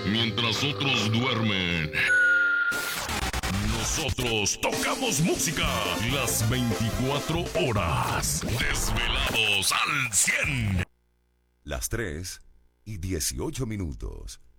Mientras otros duermen, nosotros tocamos música las 24 horas. Desvelados al 100. Las 3:18.